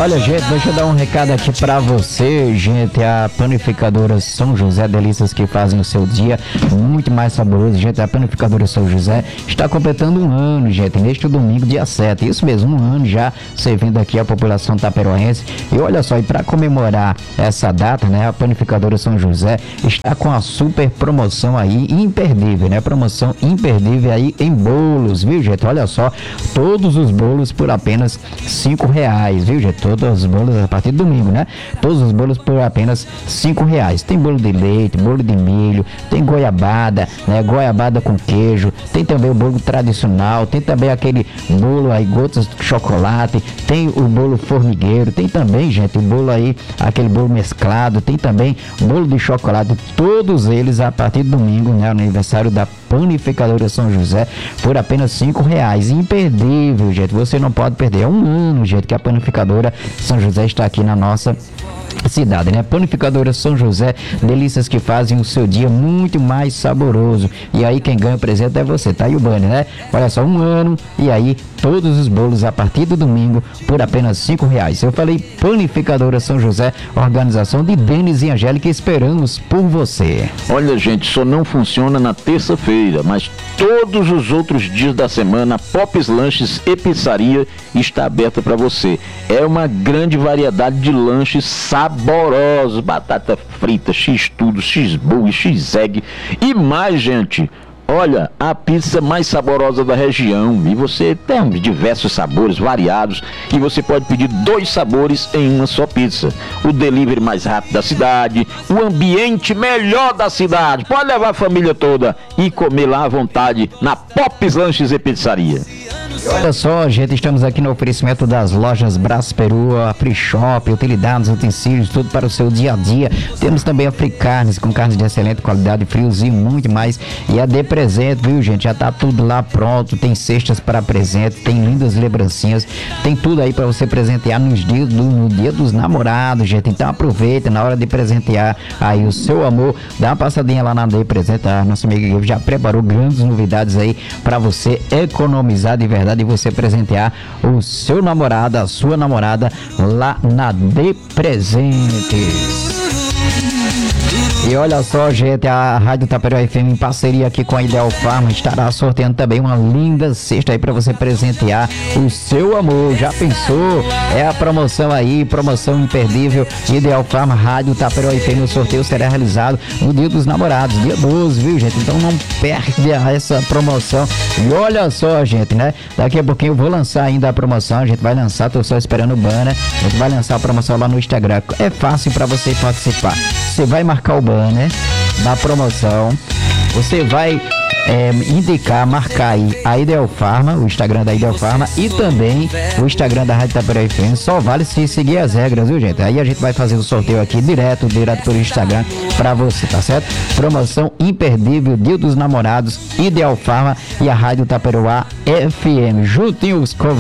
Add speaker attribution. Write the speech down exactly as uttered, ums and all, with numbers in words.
Speaker 1: Olha, gente, deixa eu dar um recado aqui pra você, gente. A panificadora São José, delícias que fazem o seu dia muito mais saboroso. Gente, a panificadora São José está completando um ano, gente, neste domingo, dia sete. Isso mesmo, um ano já servindo aqui a população taperoense. E olha só, e para comemorar essa data, né, a panificadora São José está com a super promoção aí, imperdível, né? Promoção imperdível aí em bolos, viu, gente? Olha só, todos os bolos por apenas cinco reais, viu, gente? Todos os bolos a partir do domingo, né? Todos os bolos por apenas cinco reais. Tem bolo de leite, bolo de milho, tem goiabada, né? Goiabada com queijo, tem também o bolo tradicional, tem também aquele bolo aí, gotas de chocolate, tem o bolo formigueiro, tem também, gente, o bolo aí, aquele bolo mesclado, tem também bolo de chocolate, todos eles a partir do domingo, né? No aniversário da panificadora São José, por apenas cinco reais. Imperdível, gente, você não pode perder. É um ano, gente, que a panificadora São José está aqui na nossa cidade, né? Panificadora São José, delícias que fazem o seu dia muito mais saboroso. E aí quem ganha o presente é você, tá aí o banner, né? Olha só, um ano e aí todos os bolos a partir do domingo por apenas cinco reais. Eu falei Panificadora São José, organização de Denis e Angélica, esperamos por você.
Speaker 2: Olha, gente, só não funciona na terça-feira, mas todos os outros dias da semana, Pop's Lanches e Pizzaria está aberta para você. É uma grande variedade de lanches saborosos, batata frita, x-tudo, x-burger, x-egg e mais, gente. Olha, a pizza mais saborosa da região, e você tem diversos sabores variados e você pode pedir dois sabores em uma só pizza. O delivery mais rápido da cidade, o ambiente melhor da cidade. Pode levar a família toda e comer lá à vontade na Pop's Lanches e Pizzaria.
Speaker 1: Olha só, gente, estamos aqui no oferecimento das lojas Brás Peru, a Free Shop, utilidades, utensílios, tudo para o seu dia a dia. Temos também a Free Carnes, com carnes de excelente qualidade, frios e muito mais. E a de presente, viu, gente? Já tá tudo lá pronto, tem cestas para presente, tem lindas lembrancinhas, tem tudo aí para você presentear nos dias do, no dia dos namorados, gente. Então aproveita na hora de presentear aí o seu amor, dá uma passadinha lá na De Presente. A nossa amiga já preparou grandes novidades aí para você economizar de verdade e você presentear o seu namorado, a sua namorada lá na De Presentes. E olha só, gente, a Rádio Taperoá F M em parceria aqui com a Ideal Farma estará sorteando também uma linda cesta aí para você presentear o seu amor. Já pensou? É a promoção aí, promoção imperdível Ideal Farma, Rádio Taperoá F M. O sorteio será realizado no Dia dos Namorados, dia doze, viu, gente? Então não perde essa promoção. E olha só, gente, né? Daqui a pouquinho eu vou lançar ainda a promoção, a gente vai lançar, tô só esperando o banner. A gente vai lançar a promoção lá no Instagram. É fácil para você participar. Você vai marcar o banner da promoção, você vai é, indicar, marcar aí a Ideal Farma, o Instagram da Ideal Farma e também o Instagram da Rádio Taperoá F M. Só vale se seguir as regras, viu, gente? Aí a gente vai fazer o sorteio aqui direto, direto pelo Instagram pra você, tá certo? Promoção imperdível, Dia dos Namorados, Ideal Farma e a Rádio Taperoá F M, juntinhos com